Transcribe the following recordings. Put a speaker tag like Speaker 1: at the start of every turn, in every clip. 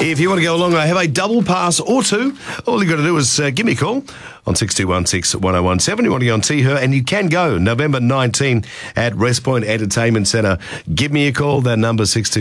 Speaker 1: If you want to go along, I have a double pass or two. All you got to do is give me a call on 6216-1017. You want to go on T-Her, and you can go November 19 at Rest Point Entertainment Centre. Give me a call. That number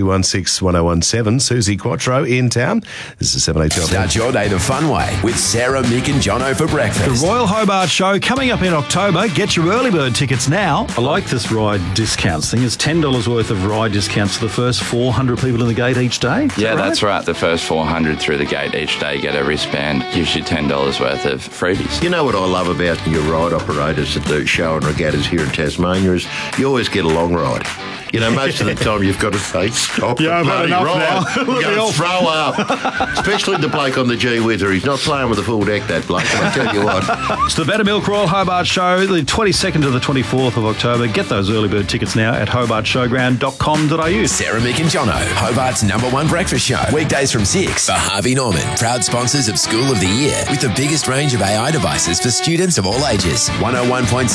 Speaker 1: 6216-1017. Susie Quattro in town. This is 780.
Speaker 2: Start your day the fun way with Sarah, Mick and Jono for breakfast.
Speaker 3: The Royal Hobart Show coming up in October. Get your early bird tickets now. I like this ride discounts thing. It's $10 worth of ride discounts for the first 400 people in the gate each day.
Speaker 4: Yeah, that's right. The first 400 through the gate each day get a wristband. Gives you $10 worth of freebies.
Speaker 5: You know what I love about your ride operators that do show and regattas here in Tasmania is you always get a long ride. You know, most of the time you've got to say, stop the bloody ride. You've got to throw up. Especially the bloke on the G Wither. He's not playing with the full deck, that bloke, and I tell you what.
Speaker 3: It's the Buttermilk Royal Hobart Show, the 22nd to the 24th of October. Get those early bird tickets now at hobartshowground.com.au.
Speaker 2: Sarah, Mick and Jono, Hobart's #1 breakfast show. Weekdays from 6 for Harvey Norman, proud sponsors of School of the Year with the biggest range of AI devices for students of all ages. 101.7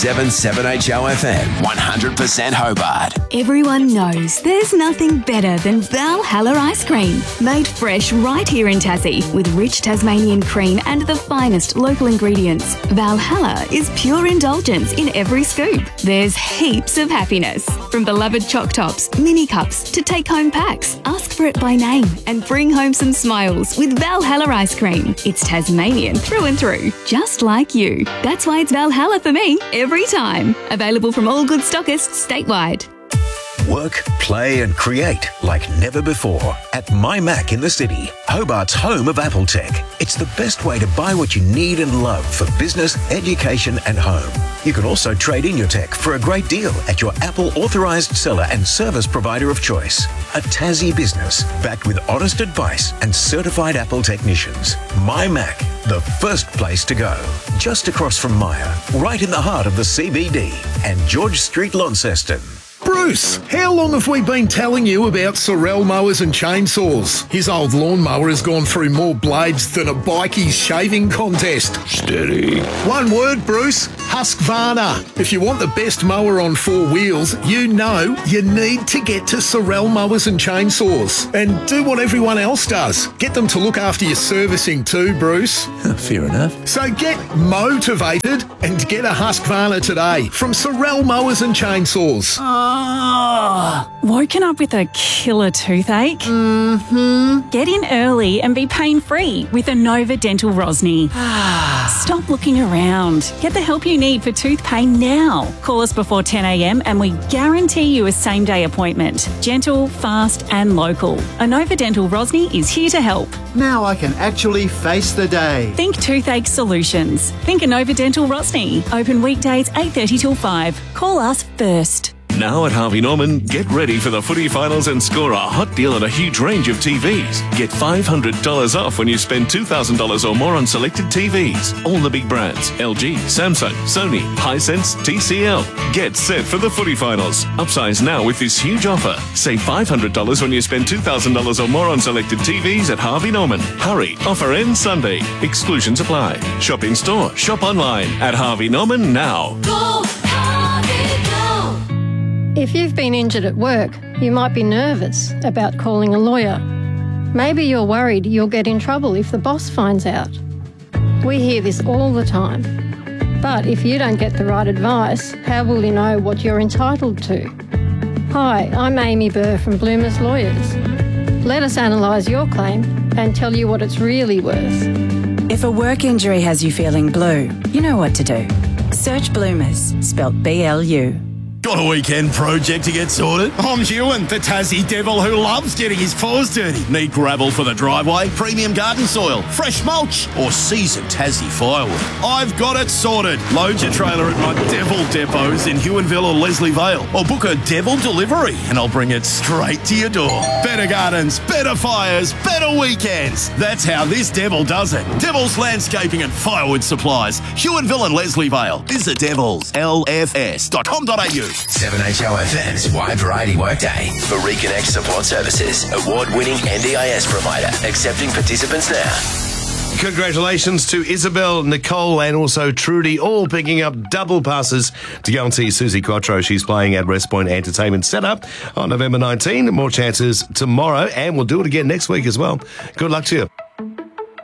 Speaker 2: 7HO FM, 100% Hobart.
Speaker 6: Everyone knows there's nothing better than Valhalla ice cream. Made fresh right here in Tassie with rich Tasmanian cream and the finest local ingredients. Valhalla is pure indulgence in every scoop. There's heaps of happiness. From beloved choc tops, mini cups to take-home packs. Ask for it by name and bring home some smiles with Valhalla ice cream. It's Tasmanian through and through, just like you. That's why it's Valhalla for me every time. Available from all good stockists statewide.
Speaker 7: Work, play and create like never before at MyMac in the city, Hobart's home of Apple Tech. It's the best way to buy what you need and love for business, education and home. You can also trade in your tech for a great deal at your Apple authorised seller and service provider of choice. A Tassie business backed with honest advice and certified Apple technicians. MyMac, the first place to go. Just across from Myer, right in the heart of the CBD and George Street, Launceston.
Speaker 8: Bruce, how long have we been telling you about Sorel mowers and chainsaws? His old lawnmower has gone through more blades than a bikie's shaving contest.
Speaker 5: Steady.
Speaker 8: One word, Bruce, Husqvarna. If you want the best mower on four wheels, you know you need to get to Sorel mowers and chainsaws. And do what everyone else does. Get them to look after your servicing too, Bruce.
Speaker 5: Fair enough.
Speaker 8: So get motivated and get a Husqvarna today from Sorel mowers and chainsaws.
Speaker 9: Woken up with a killer toothache? Mm-hmm. Get in early and be pain-free with Anova Dental Rosny. Stop looking around. Get the help you need for tooth pain now. Call us before 10 a.m. and we guarantee you a same-day appointment. Gentle, fast and local. Anova Dental Rosny is here to help.
Speaker 10: Now I can actually face the day.
Speaker 9: Think toothache solutions. Think Anova Dental Rosny. Open weekdays 8:30 till 5. Call us first.
Speaker 11: Now at Harvey Norman, get ready for the footy finals and score a hot deal on a huge range of TVs. Get $500 off when you spend $2,000 or more on selected TVs. All the big brands, LG, Samsung, Sony, Hisense, TCL. Get set for the footy finals. Upsize now with this huge offer. Save $500 when you spend $2,000 or more on selected TVs at Harvey Norman. Hurry, offer ends Sunday. Exclusions apply. Shop in store, shop online at Harvey Norman now.
Speaker 12: Go Harvey, go! If you've been injured at work, you might be nervous about calling a lawyer. Maybe you're worried you'll get in trouble if the boss finds out. We hear this all the time. But if you don't get the right advice, how will you know what you're entitled to? Hi, I'm Amy Burr from Bloomers Lawyers. Let us analyse your claim and tell you what it's really worth.
Speaker 13: If a work injury has you feeling blue, you know what to do. Search Bloomers, spelt B-L-U.
Speaker 14: Got a weekend project to get sorted? I'm Ewan, the Tassie devil who loves getting his paws dirty. Need gravel for the driveway, premium garden soil, fresh mulch, or seasoned Tassie firewood? I've got it sorted. Load your trailer at my Devil depots in Huonville or Leslie Vale, or book a Devil delivery and I'll bring it straight to your door. Better gardens, better fires, better weekends. That's how this Devil does it. Devil's Landscaping and Firewood Supplies, Huonville and Leslie Vale. Visit devilslfs.com.au.
Speaker 2: 7HO FM's Wide Variety Workday for Reconnect Support Services, award-winning NDIS provider, accepting participants now.
Speaker 1: Congratulations to Isabel, Nicole and also Trudy, all picking up double passes to go and see Susie Quattro. She's playing at Wrest Point Entertainment Centre on November 19. More chances tomorrow, and we'll do it again next week as well. Good luck to you.